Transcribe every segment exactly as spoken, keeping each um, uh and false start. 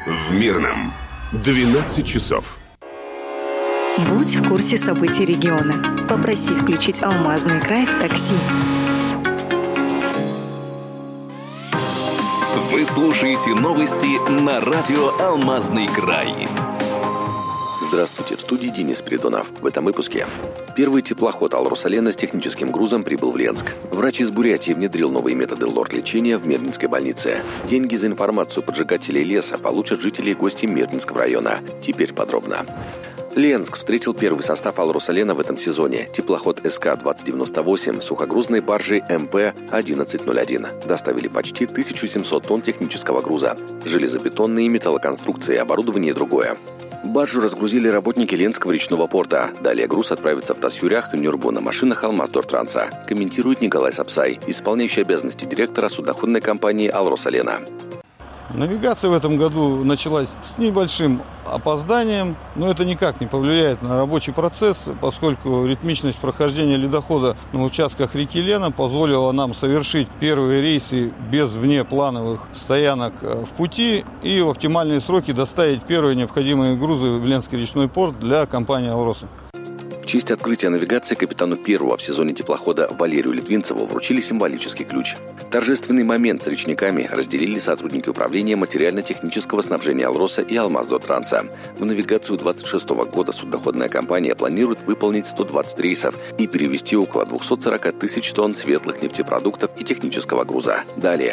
В Мирном двенадцать часов. Будь в курсе событий региона. Попроси включить «Алмазный край» в такси. Вы слушаете новости на радио «Алмазный край». Здравствуйте, в студии Денис Придонов. В этом выпуске. Первый теплоход «Алросалена» с техническим грузом прибыл в Ленск. Врач из Бурятии внедрил новые методы лор-лечения в Мирнинской больнице. Деньги за информацию поджигателей леса получат жители и гости Мирнинского района. Теперь подробно. Ленск встретил первый состав «Алросалена» в этом сезоне. Теплоход эс ка двадцать девяносто восемь с сухогрузной баржей эм пэ одиннадцать ноль один доставили почти тысячу семьсот тонн технического груза. Железобетонные металлоконструкции, оборудование и другое. Баржу разгрузили работники Ленского речного порта. Далее груз отправится в Тасюрях и Нюрбу на машинах «Алмаздортранса», комментирует Николай Сапсай, исполняющий обязанности директора судоходной компании «Алросалена». Навигация в этом году началась с небольшим опозданием, но это никак не повлияет на рабочий процесс, поскольку ритмичность прохождения ледохода на участках реки Лена позволила нам совершить первые рейсы без внеплановых стоянок в пути и в оптимальные сроки доставить первые необходимые грузы в Ленский речной порт для компании «Алроса». В честь открытия навигации капитану первого в сезоне теплохода Валерию Литвинцеву вручили символический ключ. Торжественный момент с речниками разделили сотрудники управления материально-технического снабжения «Алроса» и «Алмаздортранса». В навигацию две тысячи двадцать шестого года судоходная компания планирует выполнить сто двадцать рейсов и перевезти около двести сорок тысяч тонн светлых нефтепродуктов и технического груза. Далее.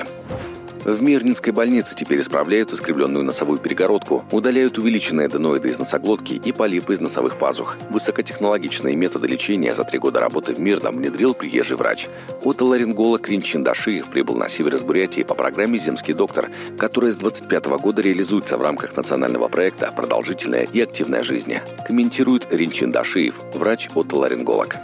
В Мирнинской больнице теперь исправляют искривленную носовую перегородку, удаляют увеличенные аденоиды из носоглотки и полипы из носовых пазух. Высокотехнологичные методы лечения за три года работы в Мирном внедрил приезжий врач. Отоларинголог Ринчин Дашиев прибыл на север из Бурятии по программе «Земский доктор», которая с двадцать пятого года реализуется в рамках национального проекта «Продолжительная и активная жизнь». Комментирует Ринчин Дашиев, врач-отоларинголог.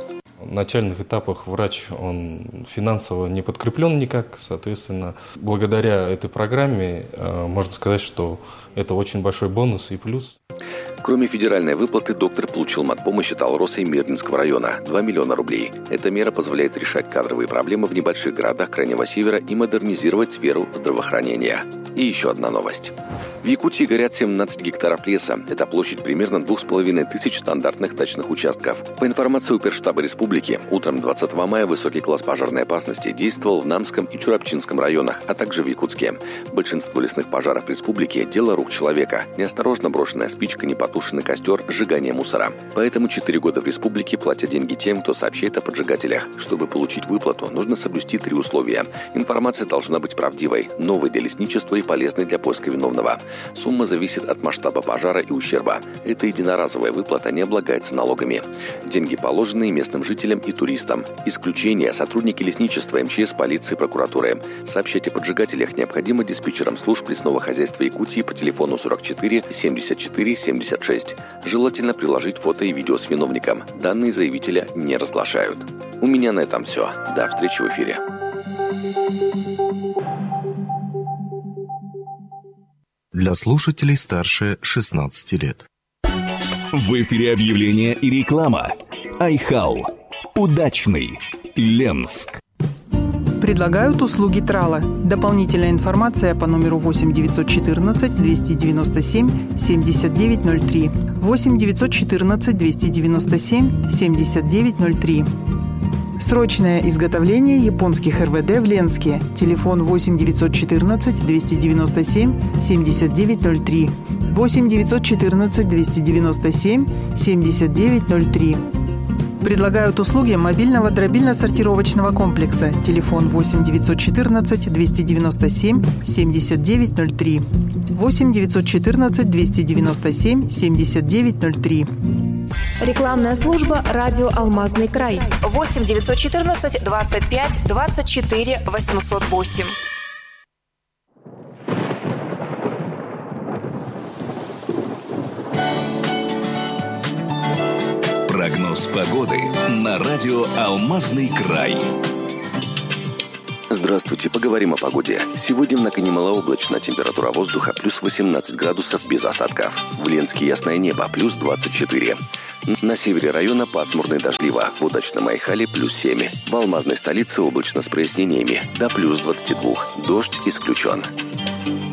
В начальных этапах врач, он финансово не подкреплен никак, соответственно, благодаря этой программе можно сказать, что это очень большой бонус и плюс. Кроме федеральной выплаты, доктор получил матпомощь от «Алроса» и Мирнинского района – два миллиона рублей. Эта мера позволяет решать кадровые проблемы в небольших городах Крайнего Севера и модернизировать сферу здравоохранения. И еще одна новость. В Якутии горят семнадцать гектаров леса. Это площадь примерно двух с половиной тысяч стандартных дачных участков. По информации Оперштаба республики, утром двадцатого мая высокий класс пожарной опасности действовал в Намском и Чурапчинском районах, а также в Якутске. Большинство лесных пожаров республики – дело рук человека. Неосторожно брошенная спичка, непотушенный костер, сжигание мусора. Поэтому четыре года в республике платят деньги тем, кто сообщает о поджигателях. Чтобы получить выплату, нужно соблюсти три условия. Информация должна быть правдивой, новой для лесничества и полезной для поиска виновного. Сумма зависит от масштаба пожара и ущерба. Эта единоразовая выплата не облагается налогами. Деньги положены и местным жителям, и туристам. Исключение – сотрудники лесничества, эм че эс, полиции, прокуратуры. Сообщать о поджигателях необходимо диспетчерам служб лесного хозяйства Якутии по телефону сорок четыре семьдесят четыре семьдесят шесть. Желательно приложить фото и видео с виновником. Данные заявителя не разглашают. У меня на этом все. До встречи в эфире. Для слушателей старше шестнадцати лет. В эфире объявления и реклама. Айхал. Удачный. Ленск. Предлагают услуги Трала. Дополнительная информация по номеру восемь девятьсот четырнадцать двести девяносто семь семьдесят девять ноль три. восемь девятьсот четырнадцать двести девяносто семь семьдесят девять ноль три. Срочное изготовление японских эр вэ дэ в Ленске. Телефон восемь девятьсот четырнадцать двести девяносто семь семьдесят девять ноль три. восемь девятьсот четырнадцать двести девяносто семь семьдесят девять ноль три. Предлагают услуги мобильного дробильно-сортировочного комплекса. Телефон восемь девятьсот четырнадцать двести девяносто семь семьдесят девять ноль три. восемь девятьсот четырнадцать двести девяносто семь семьдесят девять ноль три. Рекламная служба «Радио Алмазный край». восемь девятьсот четырнадцать двадцать пять двадцать четыре восемьсот восемь. Прогноз погоды на радио «Алмазный край». Здравствуйте, поговорим о погоде. Сегодня в Накане малооблачно, температура воздуха плюс восемнадцать градусов без осадков. В Ленске ясное небо, плюс двадцать четыре. На севере района пасмурно и дождливо, в удачном Айхале плюс семь. В алмазной столице облачно с прояснениями, до плюс двадцать два. Дождь исключен.